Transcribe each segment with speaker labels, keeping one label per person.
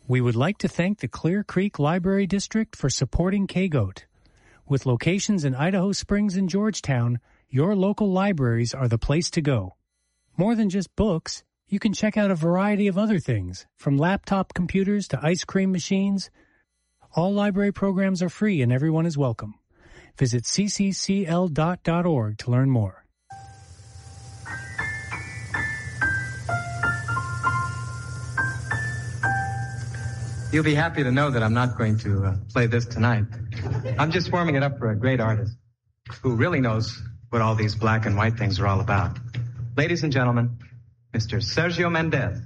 Speaker 1: We would like to thank the Clear Creek Library District for supporting KGOAT. With locations in Idaho Springs and Georgetown, your local libraries are the place to go. More than just books, you can check out a variety of other things, from laptop computers to ice cream machines. All library programs are free and everyone is welcome. Visit cccl.org to learn more.
Speaker 2: You'll be happy to know that I'm not going to play this tonight. I'm just warming it up for a great artist who really knows what all these black and white things are all about. Ladies and gentlemen, Mr. Sergio Mendes.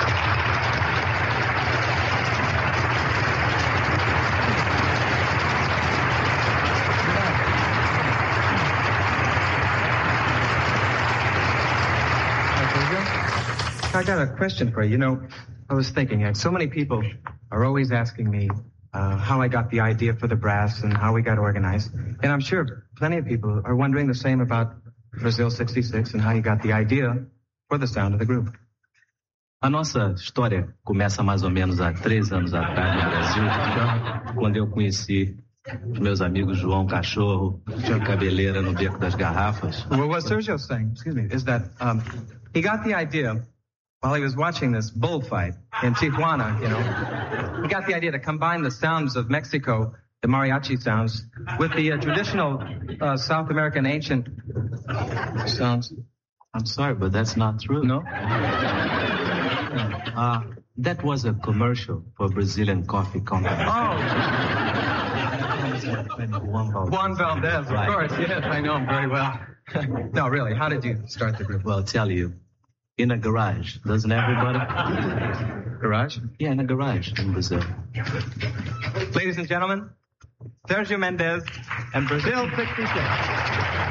Speaker 2: I got a question for you. You know, I was thinking, so many people are always asking me how I got the idea for the brass and how we got organized. And I'm sure plenty of people are wondering the same about Brazil 66 and how you got the idea for the sound of the group.
Speaker 3: A nossa história começa mais ou menos há 3 anos atrás no Brasil, quando eu conheci os meus amigos João Cachorro, João Cabeleira no Beco das Garrafas.
Speaker 2: Well, what Sergio's saying, is that he got the idea while he was watching this bullfight in Tijuana, you know. He got the idea to combine the sounds of Mexico, the mariachi sounds, with the traditional South American ancient sounds.
Speaker 3: I'm sorry, but that's not true.
Speaker 2: No?
Speaker 3: That was a commercial for Brazilian Coffee Company.
Speaker 2: Oh!
Speaker 3: Juan
Speaker 2: Valdez, of course. Yes, I know him very well. No, really, how did you start the group?
Speaker 3: Well, I'll tell you. In a garage, doesn't everybody?
Speaker 2: Garage?
Speaker 3: Yeah, in a garage in Brazil.
Speaker 2: Ladies and gentlemen, Sergio Mendes and Brazil 66.